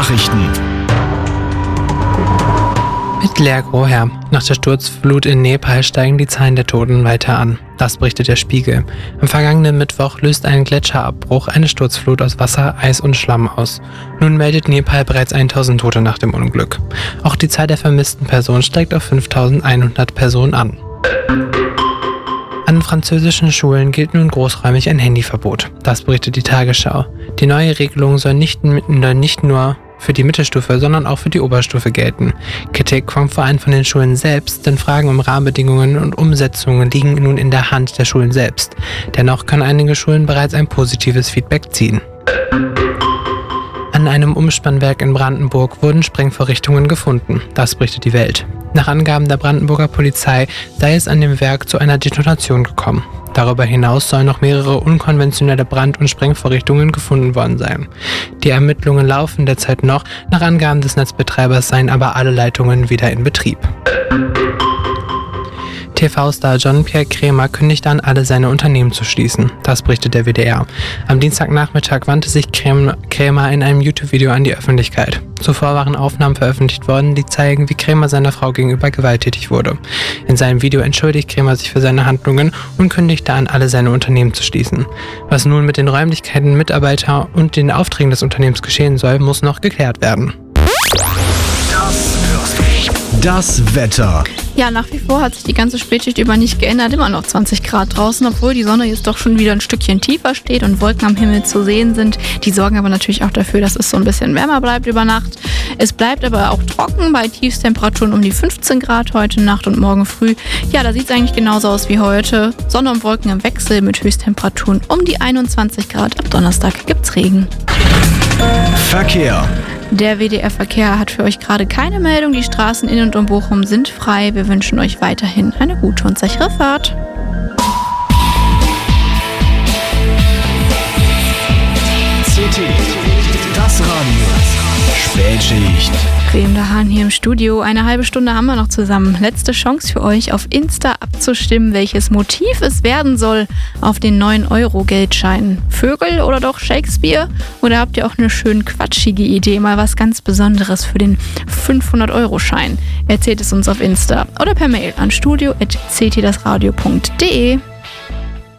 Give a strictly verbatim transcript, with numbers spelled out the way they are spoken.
Nachrichten. Mit Lea Groher. Nach der Sturzflut in Nepal steigen die Zahlen der Toten weiter an. Das berichtet der Spiegel. Am vergangenen Mittwoch löst ein Gletscherabbruch eine Sturzflut aus Wasser, Eis und Schlamm aus. Nun meldet Nepal bereits tausend Tote nach dem Unglück. Auch die Zahl der vermissten Personen steigt auf fünftausendeinhundert Personen an. An französischen Schulen gilt nun großräumig ein Handyverbot. Das berichtet die Tagesschau. Die neue Regelung soll nicht, nicht nur für die Mittelstufe, sondern auch für die Oberstufe gelten. Kritik kommt vor allem von den Schulen selbst, denn Fragen um Rahmenbedingungen und Umsetzungen liegen nun in der Hand der Schulen selbst. Dennoch können einige Schulen bereits ein positives Feedback ziehen. An einem Umspannwerk in Brandenburg wurden Sprengvorrichtungen gefunden. Das berichtet die Welt. Nach Angaben der Brandenburger Polizei sei es an dem Werk zu einer Detonation gekommen. Darüber hinaus sollen noch mehrere unkonventionelle Brand- und Sprengvorrichtungen gefunden worden sein. Die Ermittlungen laufen derzeit noch. Nach Angaben des Netzbetreibers seien aber alle Leitungen wieder in Betrieb. T V-Star John-Pierre Krämer kündigte an, alle seine Unternehmen zu schließen. Das berichtet der W D R. Am Dienstagnachmittag wandte sich Krämer in einem YouTube-Video an die Öffentlichkeit. Zuvor waren Aufnahmen veröffentlicht worden, die zeigen, wie Krämer seiner Frau gegenüber gewalttätig wurde. In seinem Video entschuldigt Krämer sich für seine Handlungen und kündigte an, alle seine Unternehmen zu schließen. Was nun mit den Räumlichkeiten, Mitarbeitern und den Aufträgen des Unternehmens geschehen soll, muss noch geklärt werden. Das Wetter. Ja, nach wie vor hat sich die ganze Spätschicht über nicht geändert. Immer noch zwanzig Grad draußen, obwohl die Sonne jetzt doch schon wieder ein Stückchen tiefer steht und Wolken am Himmel zu sehen sind. Die sorgen aber natürlich auch dafür, dass es so ein bisschen wärmer bleibt über Nacht. Es bleibt aber auch trocken bei Tiefstemperaturen um die fünfzehn Grad heute Nacht und morgen früh. Ja, da sieht es eigentlich genauso aus wie heute. Sonne und Wolken im Wechsel mit Höchsttemperaturen um die einundzwanzig Grad. Ab Donnerstag gibt's Regen. Verkehr. Der W D R-Verkehr hat für euch gerade keine Meldung. Die Straßen in und um Bochum sind frei. Wir wünschen euch weiterhin eine gute und sichere Fahrt. C T, das Radio. Spätschicht. Bremen der Hahn hier im Studio. Eine halbe Stunde haben wir noch zusammen. Letzte Chance für euch, auf Insta abzustimmen, welches Motiv es werden soll auf den neun Euro Geldscheinen. Vögel oder doch Shakespeare? Oder habt ihr auch eine schön quatschige Idee, mal was ganz Besonderes für den fünfhundert Euro Schein? Erzählt es uns auf Insta oder per Mail an studio at c t das radio punkt d e.